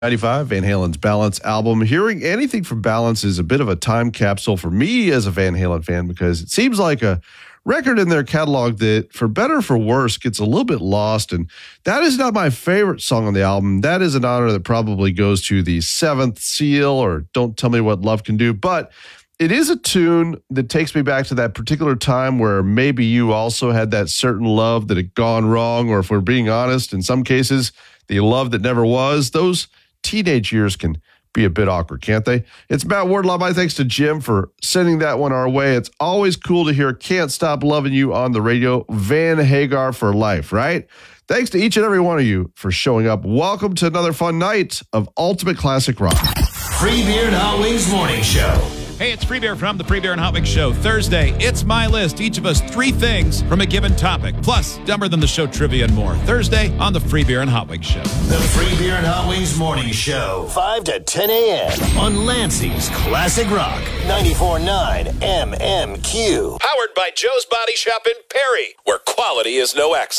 95, Van Halen's Balance album. Hearing anything from Balance is a bit of a time capsule for me as a Van Halen fan because it seems like a record in their catalog that, for better or for worse, gets a little bit lost. And that is not my favorite song on the album. That is an honor that probably goes to the Seventh Seal or Don't Tell Me What Love Can Do. But it is a tune that takes me back to that particular time where maybe you also had that certain love that had gone wrong, or if we're being honest, in some cases, the love that never was. Those teenage years can be a bit awkward, can't they? It's Matt Wardlaw. My thanks to Jim for sending that one our way. It's always cool to hear Can't Stop Loving You on the radio. Van Hagar for life, right? Thanks to each and every one of you for showing up. Welcome to another fun night of Ultimate Classic Rock. Free Beer and Hot Wings Morning Show. Hey, it's Free Beer from the Free Beer and Hot Wings Show. Thursday, it's my list. Each of us 3 things from a given topic, plus Dumber Than the Show trivia and more. Thursday on the Free Beer and Hot Wings Show. The Free Beer and Hot Wings Morning Show. 5 to 10 a.m. on Lansing's Classic Rock. 94.9 MMQ. Powered by Joe's Body Shop in Perry, where quality is no accident.